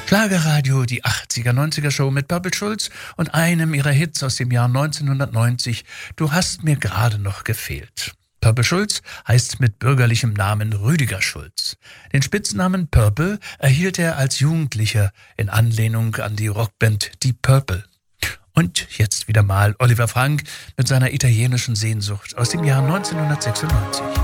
Schlagerradio, die 80er-90er Show mit Purple Schulz und einem ihrer Hits aus dem Jahr 1990, Du hast mir gerade noch gefehlt. Purple Schulz heißt mit bürgerlichem Namen Rüdiger Schulz. Den Spitznamen Purple erhielt er als Jugendlicher in Anlehnung an die Rockband Deep Purple. Und jetzt wieder mal Oliver Frank mit seiner italienischen Sehnsucht aus dem Jahr 1996.